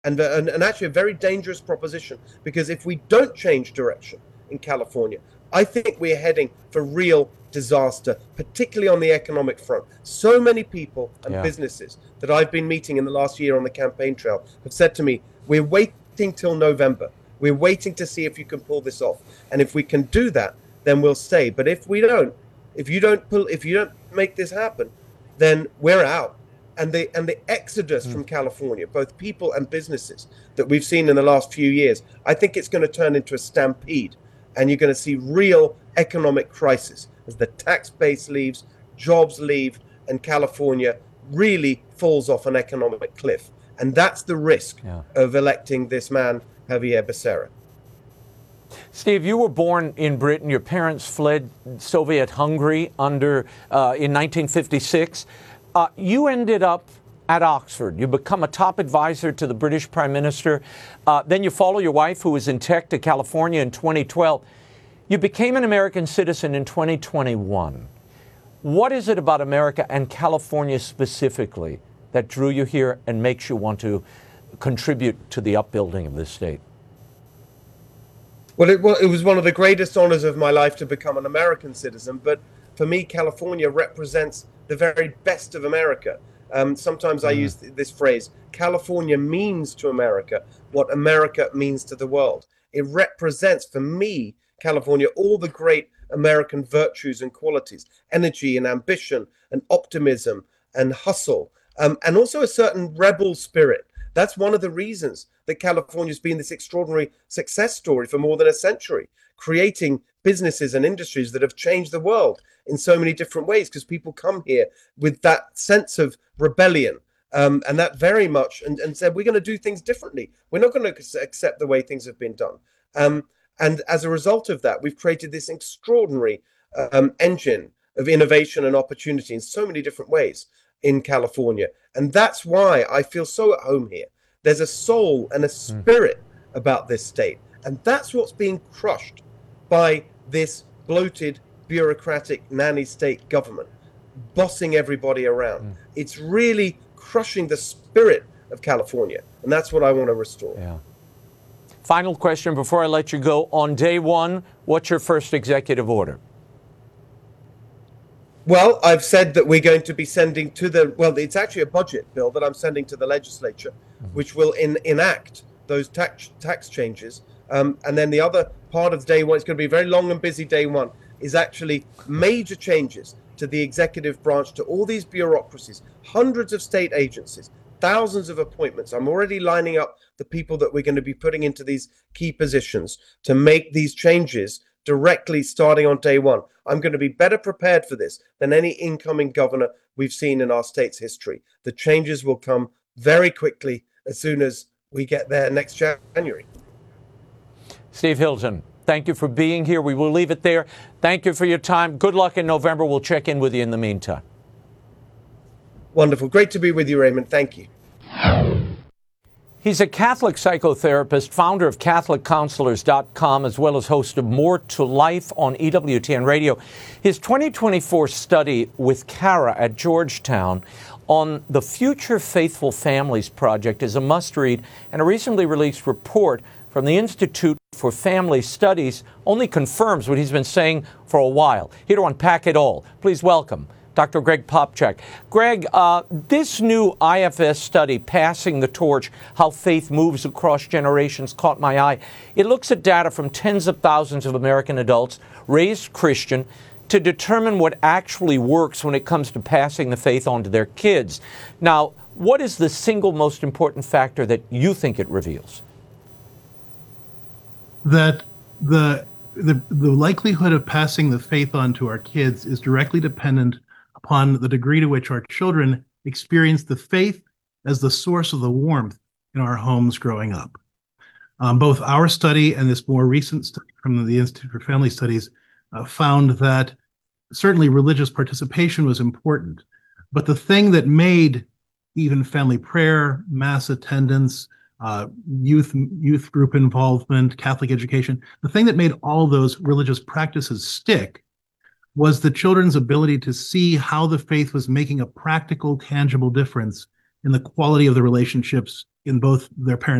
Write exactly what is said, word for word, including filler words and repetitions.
and, and, and actually a very dangerous proposition, because if we don't change direction in California, I think we're heading for real disaster, particularly on the economic front. So many people and Yeah. businesses that I've been meeting in the last year on the campaign trail have said to me, we're waiting till November. We're waiting to see if you can pull this off. And if we can do that, then we'll stay. But if we don't, if you don't pull, if you don't make this happen, then we're out. And the and the exodus mm. from California, both people and businesses, that we've seen in the last few years, I think it's going to turn into a stampede. And you're going to see real economic crisis as the tax base leaves, jobs leave, and California really falls off an economic cliff. And that's the risk yeah. of electing this man, Javier Becerra. Steve, you were born in Britain. Your parents fled Soviet Hungary under uh, in nineteen fifty-six. Uh, you ended up at Oxford. You become a top advisor to the British Prime Minister. Uh, then you follow your wife, who was in tech, to California in twenty twelve. You became an American citizen in twenty twenty-one. What is it about America and California specifically that drew you here and makes you want to contribute to the upbuilding of this state? Well, it, well, it was one of the greatest honors of my life to become an American citizen. But for me, California represents the very best of America. Um, sometimes I use th- this phrase, California means to America what America means to the world. It represents, for me, California, all the great American virtues and qualities, energy and ambition and optimism and hustle, um, and also a certain rebel spirit. That's one of the reasons that California's been this extraordinary success story for more than a century, creating businesses and industries that have changed the world in so many different ways, because people come here with that sense of rebellion um, and that very much, and, and said, we're going to do things differently. We're not going to accept the way things have been done. Um, and as a result of that, we've created this extraordinary um, engine of innovation and opportunity in so many different ways in California. And that's why I feel so at home here. There's a soul and a spirit mm. about this state. And that's what's being crushed by this bloated, bureaucratic nanny state government bossing everybody around. Mm. It's really crushing the spirit of California. And that's what I want to restore. Yeah. Final question before I let you go. On day one, what's your first executive order? Well, I've said that we're going to be sending to the, well, it's actually a budget bill that I'm sending to the legislature, mm-hmm. which will in, enact those tax tax changes. Um, and then the other part of day one, it's going to be a very long and busy day one, is actually major changes to the executive branch, to all these bureaucracies, hundreds of state agencies, thousands of appointments. I'm already lining up the people that we're going to be putting into these key positions to make these changes directly starting on day one. I'm going to be better prepared for this than any incoming governor we've seen in our state's history. The changes will come very quickly as soon as we get there next January. Steve Hilton, thank you for being here. We will leave it there. Thank you for your time. Good luck in November. We'll check in with you in the meantime. Wonderful. Great to be with you, Raymond. Thank you. He's a Catholic psychotherapist, founder of Catholic Counselors dot com, as well as host of More to Life on E W T N Radio. His twenty twenty-four study with Cara at Georgetown on the Future Faithful Families Project is a must-read, and a recently released report from the Institute for Family Studies only confirms what he's been saying for a while. Here to unpack it all, please welcome Doctor Greg Popcak. Greg, uh, this new I F S study, Passing the Torch, How Faith Moves Across Generations, caught my eye. It looks at data from tens of thousands of American adults raised Christian to determine what actually works when it comes to passing the faith on to their kids. Now, what is the single most important factor that you think it reveals? That the the the likelihood of passing the faith on to our kids is directly dependent upon the degree to which our children experience the faith as the source of the warmth in our homes growing up. Um, both our study and this more recent study from the Institute for Family Studies uh, found that certainly religious participation was important, but the thing that made even family prayer, mass attendance, uh, youth youth group involvement, Catholic education, the thing that made all those religious practices stick was the children's ability to see how the faith was making a practical, tangible difference in the quality of the relationships in both their parents'